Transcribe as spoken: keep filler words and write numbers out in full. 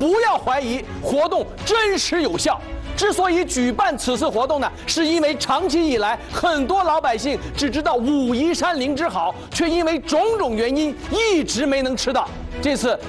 不要怀疑活动真实有效。之所以举办此次活动呢，是因为长期以来，很多老百姓只知道武夷山灵芝好，却因为种种原因一直没能吃到。这次